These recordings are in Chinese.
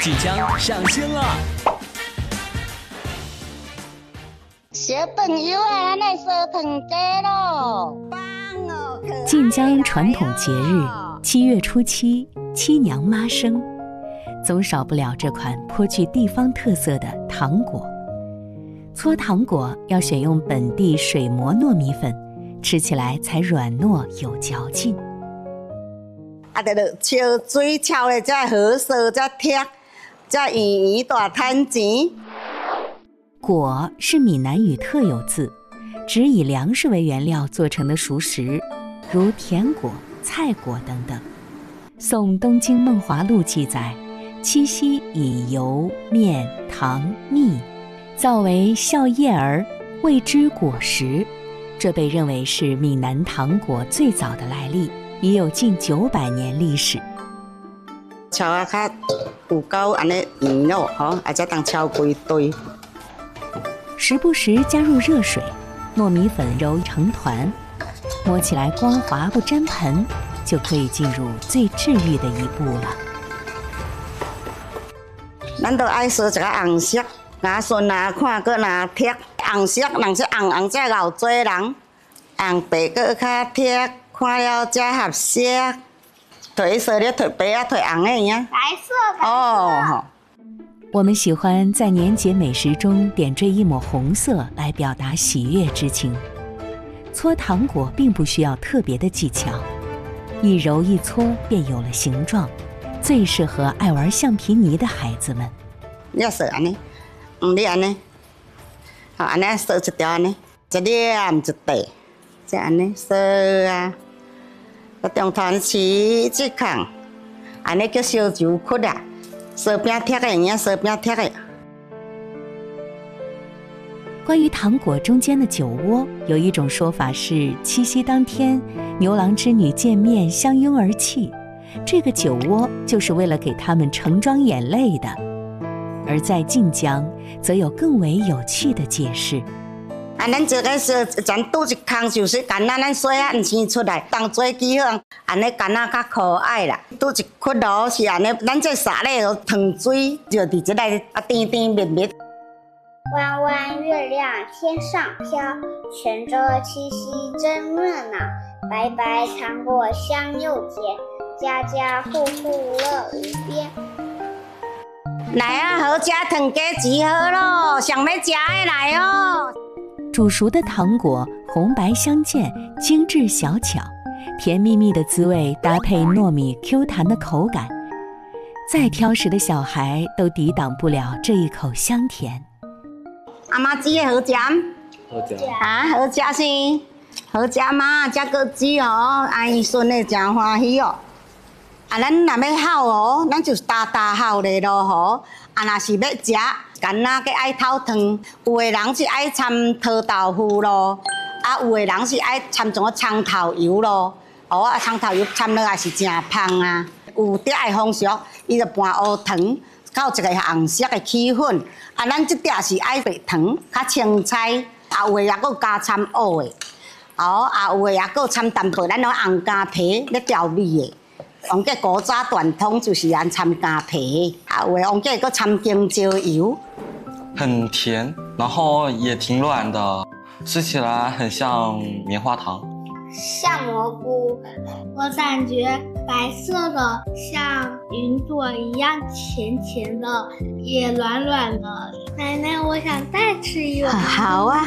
即将上线了。 小朋友啊，咱来烧糖粿咯！棒哦！ 晋江传统节日7月初7，七娘妈生，总少不了这款颇具地方特色的糖果。搓糖果要选用本地水磨糯米粉，吃起来才软糯有嚼劲。 得烧水炒的才好烧，才甜，才圆圆大摊钱。 果是闽南语特有字，指以粮食为原料做成的熟食，如甜果、菜果等等。宋东京梦华录记载，七夕以油、面、糖、蜜造为孝叶儿，谓之果实，这被认为是闽南糖果最早的来历，已有近900年历史。 炒啊较有够安尼圆咯，吼，啊才当炒几堆。 时不时加入热水，糯米粉揉成团，摸起来光滑不沾盆，就可以进入最治愈的一步了。 咱都爱烧一个红色，牙顺啊看搁若剔，红色人说红才熬做人，红白搁较剔，看了才合适。褪色咧褪白啊褪红的呀。 白色。哦。 我们喜欢在年节美食中点缀一抹红色来表达喜悦之情。搓糖果并不需要特别的技巧，一揉一搓便有了形状，最适合爱玩橡皮泥的孩子们。 你要烧安尼，你安尼，好安尼烧一条安尼，一粒一块，再安尼烧啊，把中团起即空，安尼叫烧酒窟啊。烧饼贴的呀，烧饼贴的。 关于糖果中间的酒窝，有一种说法是七夕当天牛郎织女见面相拥而泣，这个酒窝就是为了给他们盛装眼泪的。而在晋江，则有更为有趣的解释。 咱这个是咱拄一空就是干仔，咱水啊生出来，当做记号，安尼干仔较可爱啦。拄一窟咯是安尼，咱这撒咧糖水，就伫这内啊甜甜蜜蜜。 弯弯月亮天上飘，泉州七夕真热闹。白白糖果香又甜，家家户户乐无边。 来啊，好吃糖粿集合咯，想要吃的来哦。 煮熟的糖果红白相间，精致小巧，甜蜜蜜的滋味搭配糯米 Q 弹的口感，再挑食的小孩都抵挡不了这一口香甜。 阿妈煮的好吃， 好吃啊，好吃是，好吃嘛，才搁煮哦，阿姨孙的真欢喜哦。啊，咱若要烤哦，咱就大烤咧咯吼。啊，若是要食。干仔个爱透汤，有的人是爱掺桃豆腐咯，啊有的人是爱掺种葱头油咯，哦啊葱头油掺落也是真香啊。有啲爱风俗，伊就拌乌糖，到一个红色的起粉，啊咱这点是爱白糖，较青菜，啊有的也搁加掺乌的，哦啊有的也搁掺淡薄咱那红姜皮咧调味的。王家古早传统就是按掺姜皮，啊有的王家搁掺香蕉油。 很甜，然后也挺软的，吃起来很像棉花糖， 像蘑菇。我感觉白色的像云朵一样甜甜的，也软软的。奶奶，我想再吃一碗。 好啊。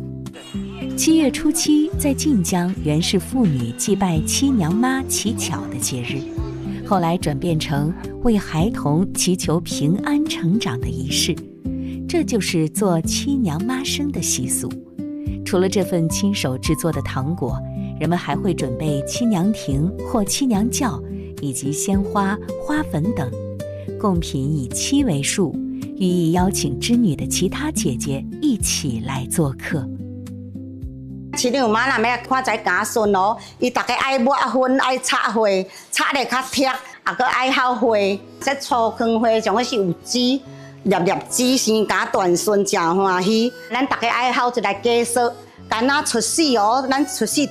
7月初7在晋江原是妇女祭拜七娘妈乞巧的节日，后来转变成为孩童祈求平安成长的仪式。这就是做七娘妈生的习俗。除了这份亲手制作的糖果，人们还会准备七娘亭或七娘轿，以及鲜花、花粉等，贡品以7为数，寓意邀请织女的其他姐姐一起来做客。 七娘妈若要看在家孙哦，伊大家爱抹粉、爱擦花，擦得较剔，啊，搁爱好花。这粗糠花上个是有籽。粒粒籽生家断孙真欢喜，咱大家爱好一来家说，干那出世哦，咱出世